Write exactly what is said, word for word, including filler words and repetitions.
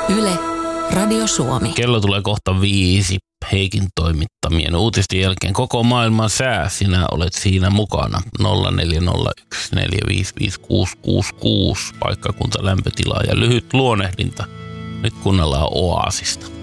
Yle, Radio Suomi. Kello tulee kohta viisi. Heikin toimittamien uutisten jälkeen koko maailman sää. Sinä olet siinä mukana. nolla neljä nolla yksi neljä viisi viisi kuusi kuusi kuusi paikkakunta, lämpötila ja lyhyt luonehdinta. Nyt kuunnellaan Oasista.